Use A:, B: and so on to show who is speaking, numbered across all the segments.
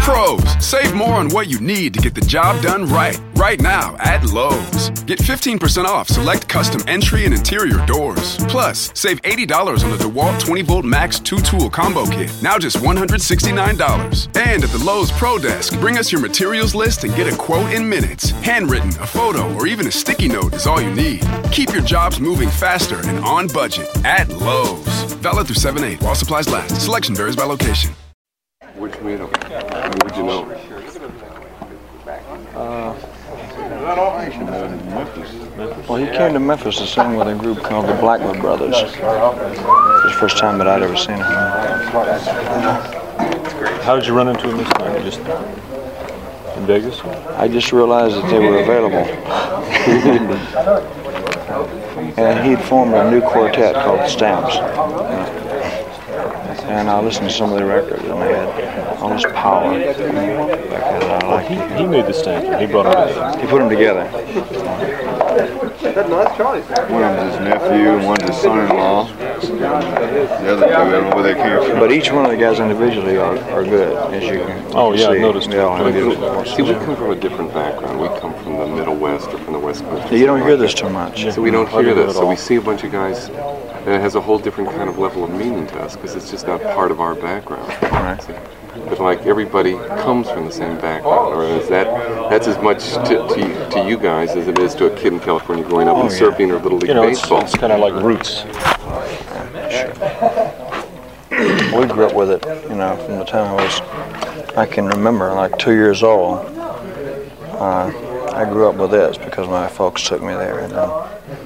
A: Pros, save more on what you need to get the job done right. Right now at Lowe's. Get 15% off select custom entry and interior doors. Plus, save $80 on the DeWalt 20-volt Max 2-tool combo kit. Now just $169. And at the Lowe's Pro Desk, bring us your materials list and get a quote in minutes. Handwritten, a photo, or even a sticky note is all you need. Keep your jobs moving faster and on budget at Lowe's. Valid through 7/8 while supplies last. Selection varies by location.
B: Where'd you meet him? Where'd you know?
C: Well, he came to Memphis to sing with a group called the Blackwood Brothers. It was the first time that I'd ever seen him.
D: How did you run into him this time? Just in Vegas?
C: I just realized that they were available. And he'd formed a new quartet called the Stamps. And I listened to some of the records, and they had all this power.
D: He made the Stamps. He brought them together.
C: He put them together.
E: One was his nephew, and one's his son-in-law. The other two, I don't know where they came from.
C: But each one of the guys individually are good, as you can see.
D: I've noticed.
B: See, we come from a different background. We come from the Middle West or from the West Coast.
C: You don't hear this too much.
B: So we don't hear this. So we see a bunch of guys, and it has a whole different kind of level of meaning to us because it's just not part of our background.
C: Right.
B: See? But like everybody comes from the same background, or is that's as much to you guys as it is to a kid in California growing up and surfing or Little League baseball.
D: It's kind of like roots.
C: We grew up with it, from the time I can remember, like 2 years old. I grew up with this because my folks took me there. And then,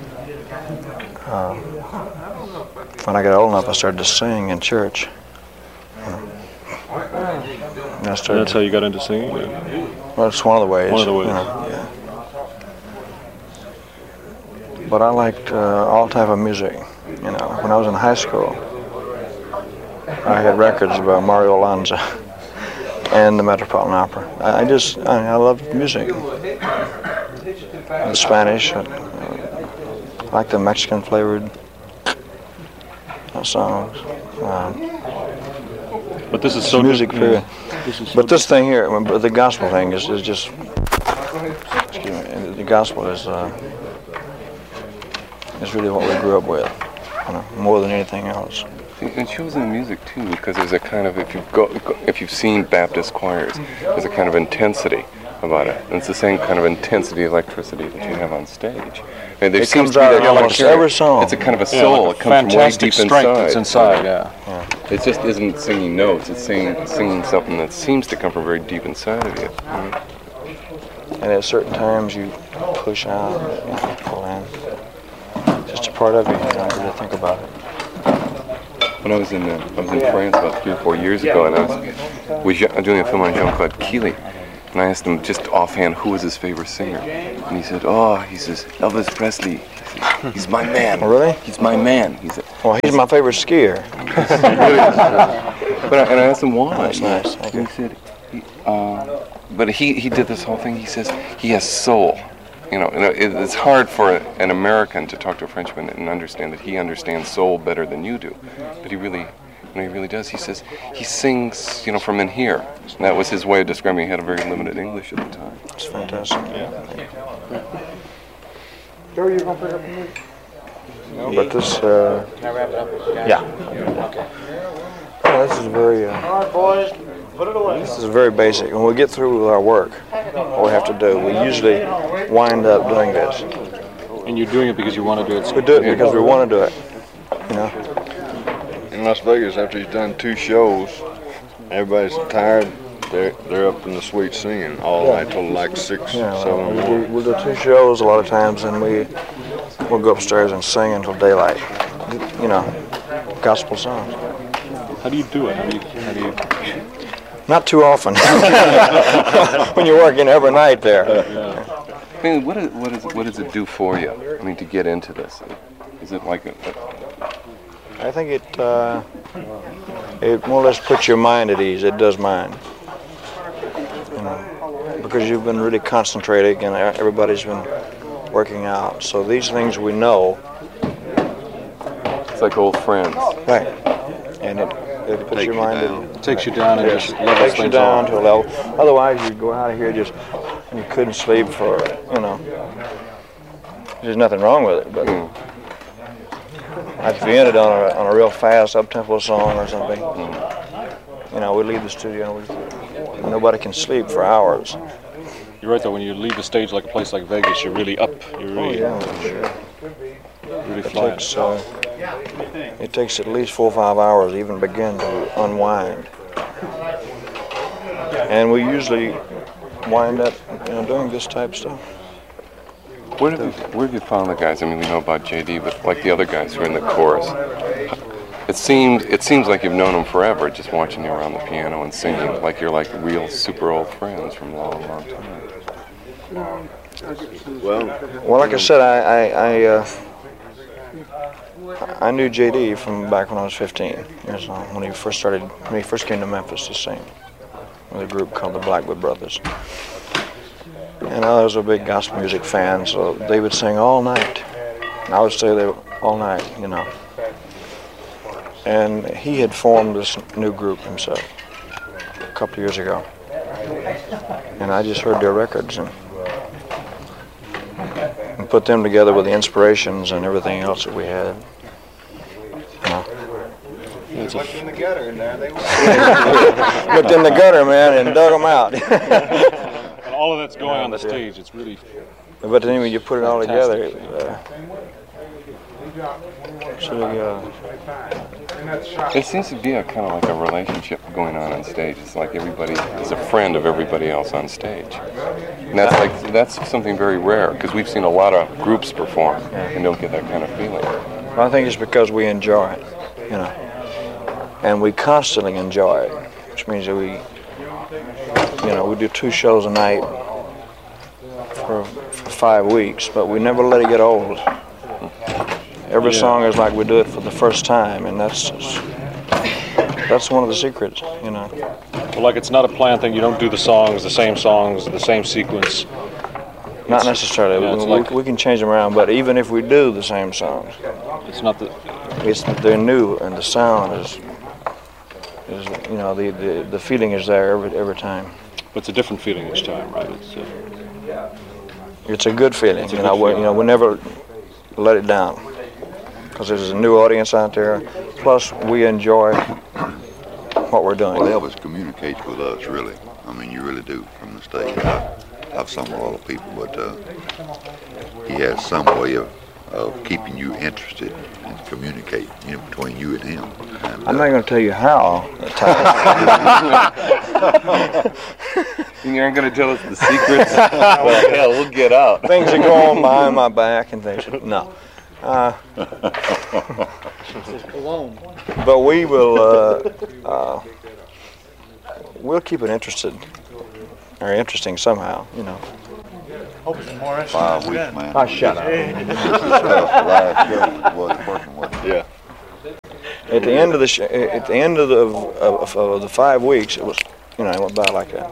C: when I got old enough, I started to sing in church.
D: That's how you got into singing?
C: Well, it's one of the ways.
D: One of the ways.
C: Yeah. But I liked all type of music. When I was in high school, I had records about Mario Lanza and the Metropolitan Opera. I loved music. The Spanish, I like the Mexican flavored songs.
D: But this is so
C: music
D: different.
C: But this thing here, the gospel thing is just. Excuse me. The gospel is really what we grew up with, more than anything else.
B: It shows in the music too, because there's a kind of if you've seen Baptist choirs, there's a kind of intensity about it, and it's the same kind of intensity, electricity that you have on stage. And there
C: it
B: seems
C: comes
B: to be
C: out in almost every song.
B: It's a kind of a soul.
D: Like
B: it comes from way deep
D: strength
B: inside.
D: that's inside.
B: It just isn't singing notes. It's singing something that seems to come from very deep inside of you.
C: And at certain times you push out, pull in. Just a part of you. You don't really think about it.
B: When I was in France about 3 or 4 years ago, and I was doing a film on Jean-Claude Keely, and I asked him just offhand who was his favorite singer, and he said, Elvis Presley. He's my man.
C: Oh, really?
B: He's my man.
C: He's my favorite skier.
B: And I asked him why.
C: That's nice.
B: He said, but he did this whole thing. He says he has soul. It's hard for an American to talk to a Frenchman and understand that he understands soul better than you do. But he really does. He says he sings, from in here. And that was his way of describing. He had a very limited English at the time.
C: It's fantastic.
B: Yeah.
F: Joe, you gonna pick up the music?
C: No, but this,
F: Yeah.
C: this is very.
F: All right, boys, put it away.
C: This is very basic. When we get through with our work, what we have to do, we usually wind up doing this.
D: And you're doing it because you want to do it.
C: We do it because we want to do it.
E: In Las Vegas, after he's done 2 shows, everybody's tired. They're up in the suite singing all night till like 6, 7.
C: We'll do 2 shows a lot of times, and we'll go upstairs and sing until daylight. Gospel songs.
D: How do you do it? How do you?
C: Not too often. When you're working every night there.
B: I mean, what does it do for you? I mean, to get into this, is it like
C: I think it more or less puts your mind at ease. It does mine. Because you've been really concentrating and everybody's been working out. So these things we know.
B: It's like old friends.
C: Right. And it puts your mind at
D: It takes you down and just levels
C: takes you
D: things
C: down
D: off.
C: to a level. Otherwise, you'd go out of here just and you couldn't sleep for, you know. There's nothing wrong with it, but if you ended on a real fast up-tempo song or something, you know, we leave the studio and nobody can sleep for hours.
D: You're right though. When you leave the stage like a place like Vegas, you're really up. You're really, really flying.
C: It takes at least 4 or 5 hours to even begin to unwind. And we usually wind up, you know, doing this type of stuff.
B: Where have you found the guys? I mean, we know about JD, but like the other guys who are in the chorus, it seems like you've known them forever, just watching you around the piano and singing, like you're like real super old friends from a long, long time.
C: Well, like I said, I knew JD from back when I was 15. When he first came to Memphis to sing with a group called the Blackwood Brothers. And I was a big gospel music fan, so they would sing all night. And I would stay there all night, you know. And he had formed this new group himself a couple of years ago. And I just heard their records and put them together with the inspirations and everything else that we had. You know.
E: Looked in the gutter in there. They
C: Looked in the gutter, man, and dug them out.
D: And all of that's going on the stage. It's really.
C: But then when you put it all together,
B: It seems to be a kind of like a relationship going on stage. It's like everybody is a friend of everybody else on stage. And that's something very rare, because we've seen a lot of groups perform and don't get that kind of feeling.
C: Well, I think it's because we enjoy it, you know. And we constantly enjoy it, which means that we do 2 shows a night for 5 weeks, but we never let it get old. Every song is like we do it for the first time, and that's one of the secrets, you know.
D: Well, like it's not a planned thing. You don't do the same songs, the same sequence.
C: Not necessarily.
D: Yeah,
C: we can change them around, but even if we do the same songs,
D: it's not the.
C: They're new, and the sound is you know, the feeling is there every time.
D: But it's a different feeling each time, right?
C: It's a good feeling.
D: It's a good feeling.
C: We never let it down, because there's a new audience out there. Plus, we enjoy what we're doing.
G: Well, Elvis communicates with us, really. I mean, you really do from the stage. I've sung with all the people, but he has some way of keeping you interested and communicating, you know, between you and him. And,
C: I'm not going to tell you how at times.
B: You aren't going to tell us the secrets? Well, hell, we'll get out.
C: Things are going behind my back and things. No. But we will. We'll keep it interesting somehow, you know.
F: Hope it's more interesting.
G: 5 weeks, man.
C: Oh, shut up.
G: Yeah.
C: At the end of the 5 weeks, it was, you know, it went by like that,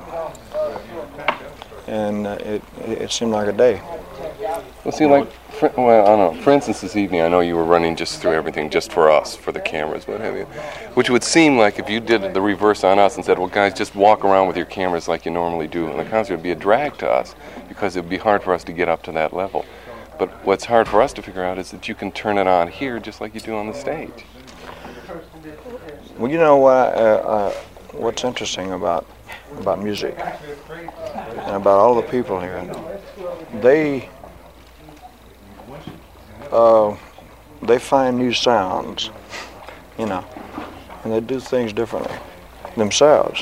C: and it seemed like a day.
B: Well, see, like, I don't know. For instance, this evening, I know you were running just through everything just for us, for the cameras, what have you. Which would seem like if you did the reverse on us and said, well, guys, just walk around with your cameras like you normally do in the concert, it would be a drag to us, because it would be hard for us to get up to that level. But what's hard for us to figure out is that you can turn it on here just like you do on the stage.
C: Well, you know what's interesting about music and about all the people here, they find new sounds, you know, and they do things differently themselves.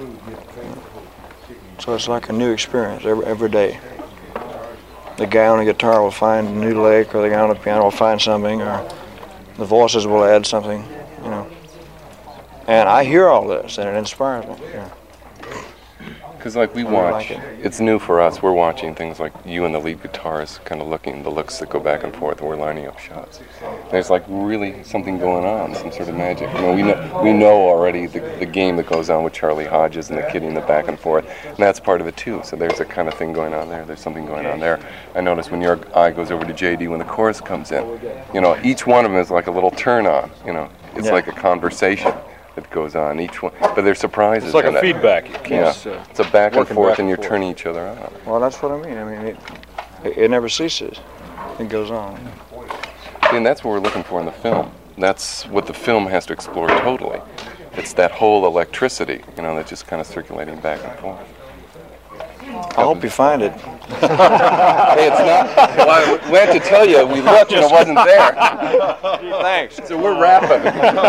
C: So it's like a new experience every day. The guy on the guitar will find a new lick, or the guy on the piano will find something, or the voices will add something, you know. And I hear all this, and it inspires me. Yeah.
B: Because like we watch, it's new for us. We're watching things like you and the lead guitarist kind of looking, the looks that go back and forth, and we're lining up shots. There's like really something going on, some sort of magic. You know, we know already the game that goes on with Charlie Hodges and the kidding, the back and forth, and that's part of it too. So there's a kind of thing going on there. There's something going on there. I notice when your eye goes over to JD when the chorus comes in, you know, each one of them is like a little turn on. You know, it's like a conversation. that goes on. Each one, but there's surprises.
D: It's like
B: in
D: a
B: it.
D: feedback. It
B: Yeah,
D: keeps,
B: it's a back and
D: working
B: forth,
D: back
B: and
D: and
B: you're
D: forth.
B: turning each other on.
C: Well, that's what I mean. I mean, it never ceases. It goes on.
B: See, and that's what we're looking for in the film. That's what the film has to explore totally. It's that whole electricity, that just kind of circulating back and forth.
C: I hope you find it.
B: Hey, it's not. Well, we had to tell you, we looked and it wasn't there.
C: Thanks.
B: So we're wrapping.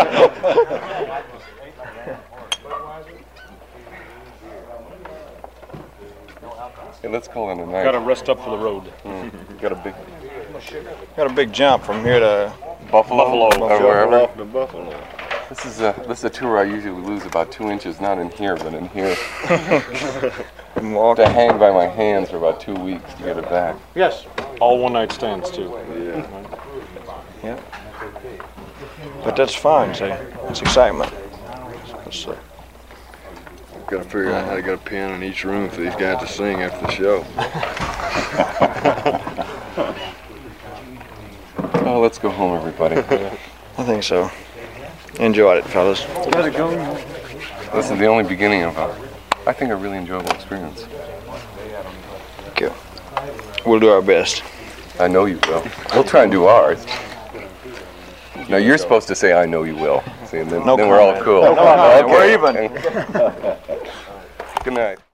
B: Hey, let's call it a night.
D: Got to rest up for the road.
B: Got a big
C: jump from here to
B: Buffalo or wherever.
E: Off to Buffalo.
B: This is a tour I usually lose about 2 inches, not in here, but in here.
C: walk.
B: To hang by my hands for about 2 weeks to get it back.
D: Yes. All one-night stands, too.
C: Yeah. But that's fine, see. It's excitement. It's,
E: Got to figure out how to get a piano in each room for these guys to sing after the show.
B: Oh, let's go home, everybody.
C: I think so. Enjoyed it, fellas.
F: How's it going?
B: This is the only beginning of I think, a really enjoyable experience.
C: Thank you. We'll do our best.
B: I know you will. We'll try and do ours. Now you're supposed to say, "I know you will." See, and then,
C: No
B: then we're all
C: comment.
B: cool.
C: No comment.
B: Okay.
C: We're even.
B: Good night.